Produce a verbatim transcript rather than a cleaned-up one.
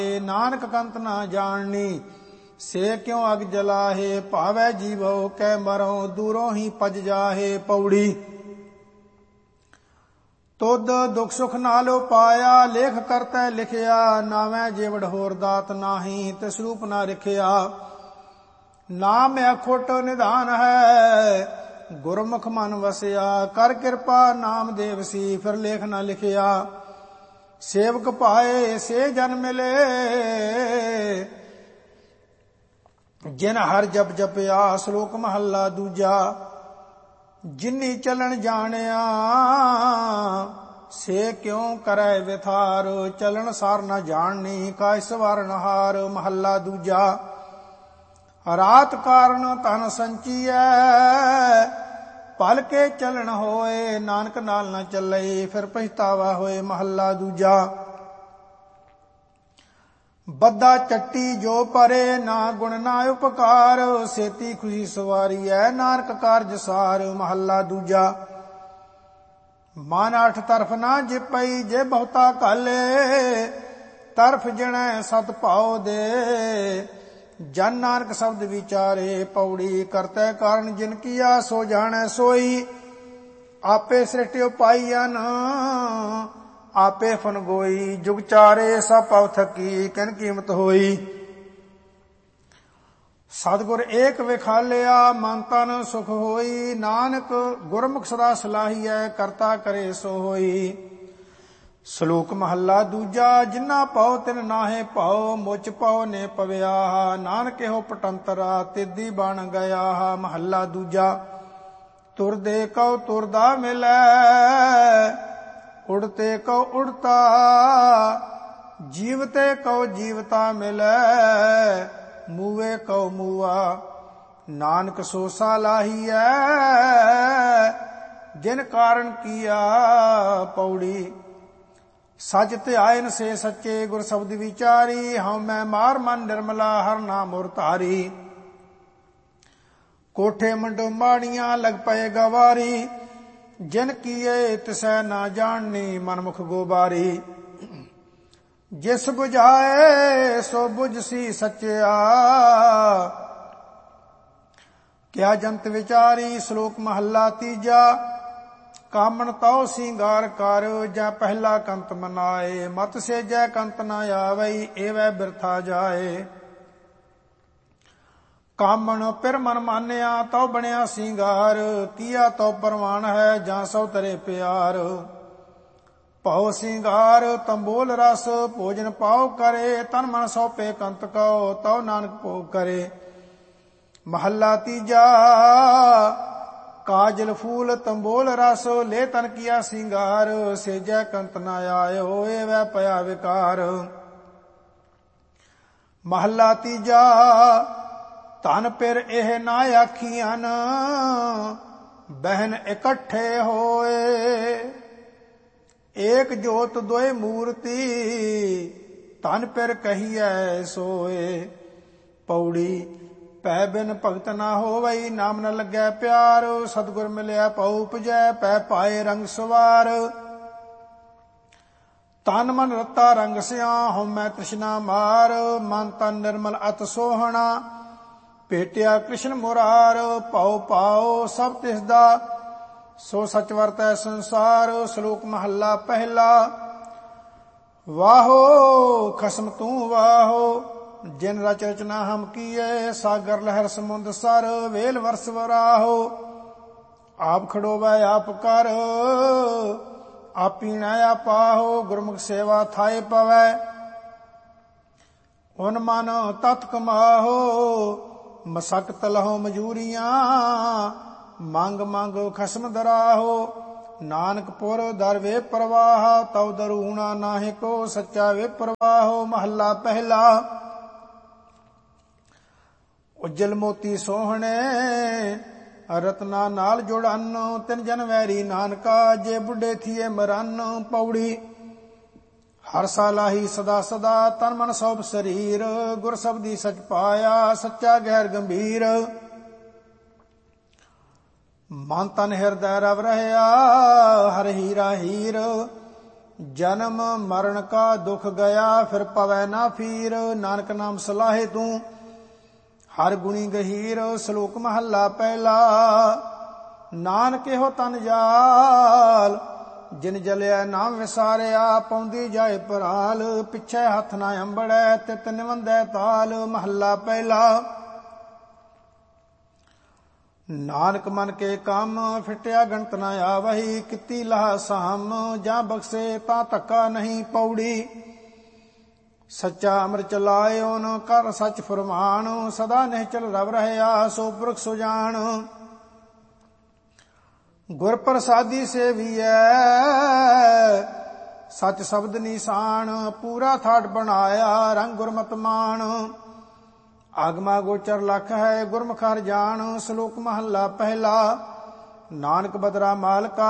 नानक कंत ना जाननी, से क्यों अग जलाहे। भावै जीवो कै मरो, दूरों ही पज जाहे। पौड़ी। तुद दुख सुख नालो पाया, लेख करतै लिखिया। नावै जेवड़ होर दात नाही, तिस रूप ना रिखिया। नाम अखुट निधान है, गुरमुख मन वसिया। कर कृपा नाम देवसी, फिर लेख न लिखिया। सेवक पाए से जन मिले, जिन हर जप जपिया। श्लोक महला दूजा। जिन्नी चलन जानिया, से क्यों करे विथार। चलन सार न जाननी, का सवार नहार। महला दूजा। रात कारण तन संचीਐ, पल के चलन होए। नानक नाल न चले, फिर पछतावा होए। महला दूजा। बद्दा चट्टी जो परे, ना गुण ना उपकार। सेती खुशी सवारी है, नानक कारज सार। महला दूजा। मन अठ तरफ ना जिपई, जे बहुता काले। तरफ जणै सत भाव दे, जन नानक शब्द विचारे। पौड़ी। करतै कारण जिन किया, सो जानै सोई। आपे सृष्टि पाईयन, आपे फन गोई। जुग चारे सब पव थकी, किन कीमत होई। सतगुर एक विखालिया, मन तन सुख होई। नानक गुरमुख सदा सलाहिया, करता करे सो होई। श्लोक महला दूजा। जिन्ना पाओ तिन नाहे पाओ, मुच पाओ ने पविया। नानक हो पटंतरा, तिदी बन गया। महला दूजा। तुरदे कौ तुरदा मिलै, उड़ते कौ उड़ता। जीवते कौ जीवता मिलै, मूवे कौ मूआ। नानक सो सलाहिया, जिन कारण किया। पौड़ी। सच ध्यायन से सच्चे, गुर शब्द विचारी। हम मैं मार मन निर्मला, हर नाम और तारी। कोठे मंडो माड़ियां, लग पए गवारी। जिन किए तिसै ना जाननी, मनमुख गोबारी। जिस बुझाए सो बुझसी सच्चिया, क्या जंत विचारी। श्लोक महला तीजा। कामन तौ सिंगार कर, जै पहला कंत मनाए। मत से जै कंत न आवई, एवै बिरथा जाए। कामन पिर मन मानिया, तौ बनिया सिंगार। किया तौ परवान है, जां सौ तरे प्यार। पाओ सिंगार तंबोल रस, भोजन पाओ करे। तन मन सौंपे कंत कौ, तौ नानक भोग करे। महला तीजा। काजल फूल तंबोल रस, ले तन किया सिंगार। सेजै कंत न आयो, एवै पया विकार। महला तीजा। धन पिर एह ना आखियन, बहन इकट्ठे होए। एक जोत दोए मूर्ति, धन पिर कहिए सोए। पौड़ी। पै बिन भगत ना होवई, नाम न लगै प्यार। सतगुर मिलिया पौ उपजै, पै पाए रंग सवार। तन मन रता रंग सिया, हਉਮੈ तृष्णा मार। मन तन निर्मल अत सोहना, भेटिया कृष्ण मुरार। पाओ पाओ सब तिसदा, सो सच वरतै संसार। श्लोक महला पहला। वाहो खसम तू वाहो, जिन रच रचना हम किए। सागर लहर समुंद सर, वेल वर्ष वराहो। आप खड़ोवै आप कर, आप पीणै आपाहो। गुरमुख सेवा थाए पवै, उन मन तत् कमाहो। मसकत लहो मजूरियां, मंग मंग खसम दराहो। नानक पुर दर वे प्रवाह, तव दरूणा नाहि को। सच्चा वे प्रवाहो। महला पहला। उज्जल मोती सोहणे, रत्ना नाल जुड़न। तिन जन वैरी नानका, जे बुढ़े थिए मरन। पौड़ी। हर सालाही सदा सदा, तन मन सौंप शरीर। गुर शब्दी सच पाया, सच्चा गैर गंभीर। मन तन हृदय रव रहया, हर हीरा हीर। ਜਨਮ ਮਰਨ ਕਾ ਦੁਖ ਗਿਆ, ਫਿਰ ਪਵੈ ਨਾ ਫੀਰ। ਨਾਨਕ ਨਾਮ ਸਲਾਹੇ ਤੂੰ ਹਰ ਗੁਣੀ ਗਹੀਰ। ਸ਼ਲੋਕ ਮਹੱਲਾ ਪਹਿਲਾ। ਨਾਨਕ ਇਹੋ ਤਨ ਜਾਲ, ਜਿਨ ਜਲਿਆ ਨਾਮ ਵਿਸਾਰਿਆ, ਪਾਉਂਦੀ ਜਾਏ ਪਰਾਲ। ਪਿੱਛੇ ਹੱਥ ਨਾ ਅੰਬੜੈ, ਤਿਤ ਨਿਵੰਦੈ ਤਾਲ। ਮਹੱਲਾ ਪਹਿਲਾ। ਨਾਨਕ ਮਨ ਕੇ ਕੰਮ, ਫਿਟਿਆ ਗਣਤ ਨਾ ਆਵਹੀ। ਕੀਤੀ ਲਾਹ ਸਾਮ, ਜਾਂ ਬਖਸ਼ੇ ਤਾਂ ਧੱਕਾ ਨਹੀਂ। ਪੌੜੀ। ਸੱਚਾ ਅੰਮ੍ਰਿਤ ਚਲਾਇਓ ਨ ਕਰ ਸੱਚ ਫਰਮਾਨ। ਸਦਾ ਨਿਹਚਲ ਰਵ ਰਹਿਆ, ਸੋ ਪੁਰਖ ਸੁਜਾਨ। ਗੁਰ ਪ੍ਰਸਾਦੀ ਸੇਵੀਐ, ਸੱਚ ਸ਼ਬਦ ਨਿਸ਼ਾਨ। ਪੂਰਾ ਥਾਟ ਬਣਾਇਆ, ਰੰਗ ਗੁਰਮਤਿ ਮਾਨ। ਆਗਮਾ ਗੋਚਰ ਲਖ ਹੈ, ਗੁਰਮੁਖ ਹਰਿ ਜਾਣ। ਸ਼ਲੋਕ ਮਹੱਲਾ ਪਹਿਲਾ। ਨਾਨਕ ਬਦਰਾ ਮਾਲਕਾ,